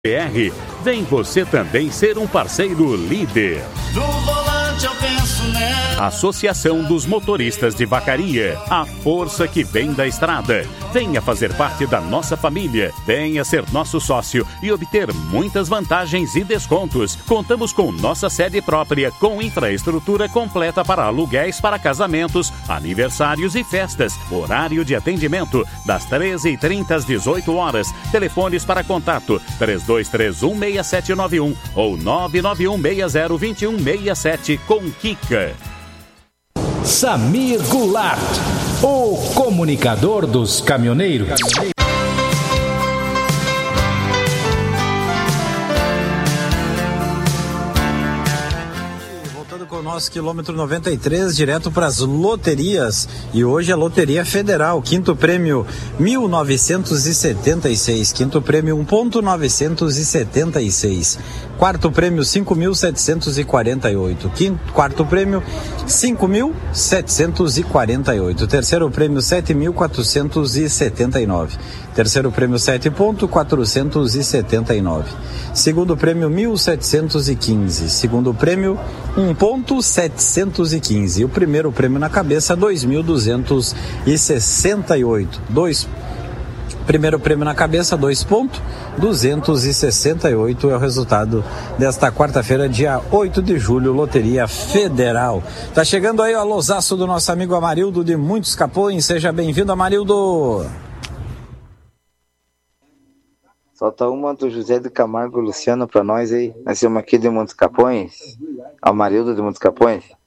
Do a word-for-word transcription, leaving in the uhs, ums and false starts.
B R. Vem você também ser um parceiro líder. No volante eu penso nela. Associação dos Motoristas de Vacaria, a força que vem da estrada. Venha fazer parte da nossa família, venha ser nosso sócio e obter muitas vantagens e descontos. Contamos com nossa sede própria, com infraestrutura completa para aluguéis para casamentos, aniversários e festas. Horário de atendimento das treze e trinta às dezoito horas. Telefones para contato três dois três um, seis sete nove um ou nove nove um seis zero dois um seis sete com Kika. Samir Goulart, o comunicador dos caminhoneiros. Voltando com o nosso quilômetro noventa e três, direto para as loterias. E hoje a Loteria Federal, quinto prêmio mil novecentos e setenta e seis, quinto prêmio um ponto novecentos e setenta e seis. Quarto prêmio cinco mil setecentos e quarenta e oito. Quinto, quarto prêmio cinco mil setecentos e quarenta e oito. Terceiro prêmio sete mil quatrocentos e setenta e nove. Terceiro prêmio sete ponto quatrocentos e setenta e nove. Segundo prêmio mil setecentos e quinze. Segundo prêmio um ponto setecentos e quinze. E o primeiro prêmio na cabeça dois mil duzentos e sessenta e oito. Dois Primeiro prêmio na cabeça, dois ponto duzentos e sessenta e oito é o resultado desta quarta-feira, dia oito de julho, Loteria Federal. Tá chegando aí o alôzaço do nosso amigo Amarildo de Muitos Capões. Seja bem-vindo, Amarildo. Solta uma do José do Camargo Luciano pra nós aí. Nós somos aqui de Muitos Capões. Amarildo de Muitos Capões.